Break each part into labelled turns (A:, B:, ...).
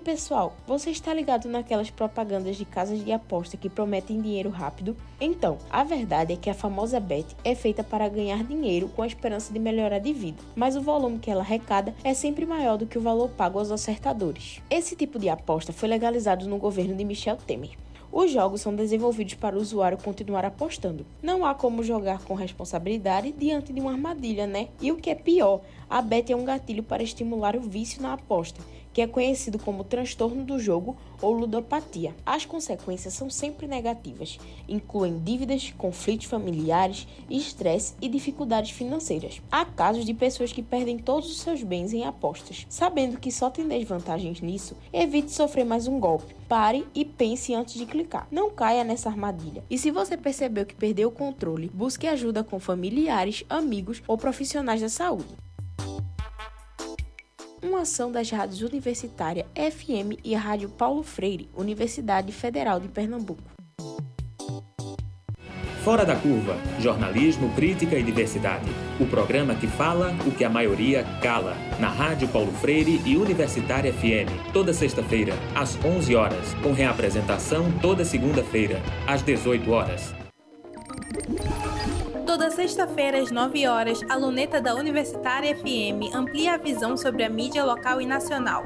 A: pessoal, você está ligado naquelas propagandas de casas de aposta que prometem dinheiro rápido? Então, a verdade é que a famosa bet é feita para ganhar dinheiro com a esperança de melhorar de vida, mas o volume que ela arrecada é sempre maior do que o valor pago aos acertadores. Esse tipo de aposta foi legalizado no governo de Michel Temer. Os jogos são desenvolvidos para o usuário continuar apostando. Não há como jogar com responsabilidade diante de uma armadilha, né? E o que é pior, a bet é um gatilho para estimular o vício na aposta, que é conhecido como transtorno do jogo ou ludopatia. As consequências são sempre negativas, incluem dívidas, conflitos familiares, estresse e dificuldades financeiras. Há casos de pessoas que perdem todos os seus bens em apostas. Sabendo que só tem desvantagens nisso, evite sofrer mais um golpe. Pare e pense antes de clicar. Não caia nessa armadilha. E se você percebeu que perdeu o controle, busque ajuda com familiares, amigos ou profissionais da saúde. Uma ação das rádios Universitária FM e a Rádio Paulo Freire, Universidade Federal de Pernambuco.
B: Fora da Curva, jornalismo, crítica e diversidade. O programa que fala o que a maioria cala. Na Rádio Paulo Freire e Universitária FM, toda sexta-feira, às 11 horas, com reapresentação toda segunda-feira, às 18 horas.
C: Toda sexta-feira, às 9 horas, a luneta da Universitária FM amplia a visão sobre a mídia local e nacional.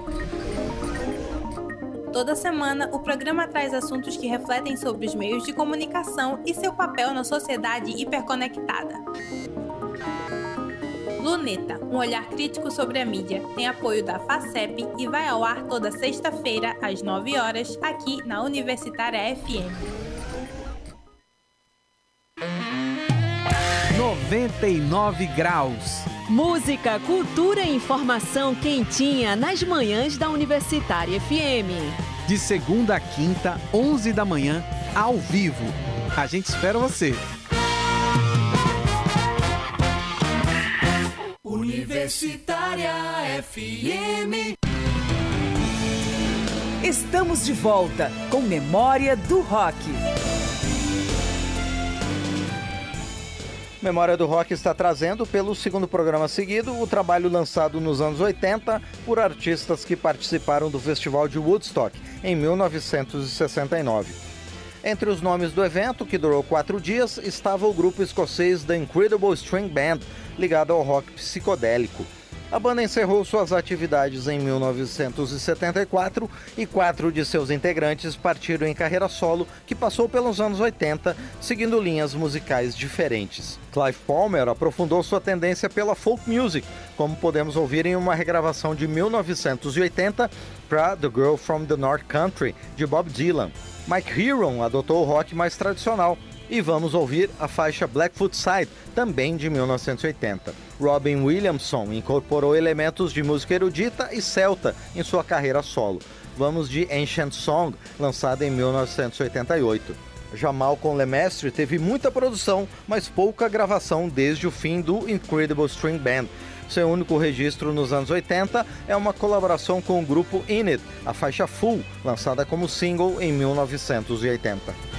C: Toda semana, o programa traz assuntos que refletem sobre os meios de comunicação e seu papel na sociedade hiperconectada. Luneta, um olhar crítico sobre a mídia, tem apoio da FACEP e vai ao ar toda sexta-feira, às 9 horas, aqui na Universitária FM.
D: 99 graus.
E: Música, cultura e informação quentinha nas manhãs da Universitária FM.
D: De segunda a quinta, 11 da manhã, ao vivo. A gente espera você.
F: Universitária FM.
G: Estamos de volta com Memória do Rock.
H: Memória do Rock está trazendo, pelo segundo programa seguido, o trabalho lançado nos anos 80 por artistas que participaram do Festival de Woodstock, em 1969. Entre os nomes do evento, que durou 4 dias, estava o grupo escocês The Incredible String Band, ligado ao rock psicodélico. A banda encerrou suas atividades em 1974 e 4 de seus integrantes partiram em carreira solo, que passou pelos anos 80, seguindo linhas musicais diferentes. Clive Palmer aprofundou sua tendência pela folk music, como podemos ouvir em uma regravação de 1980 para The Girl from the North Country, de Bob Dylan. Mike Heron adotou o rock mais tradicional, e vamos ouvir a faixa Blackfoot Side, também de 1980. Robin Williamson incorporou elementos de música erudita e celta em sua carreira solo. Vamos de Ancient Song, lançada em 1988. Já Malcolm Lemestre teve muita produção, mas pouca gravação desde o fim do Incredible String Band. Seu único registro nos anos 80 é uma colaboração com o grupo In It, a faixa Full, lançada como single em 1980.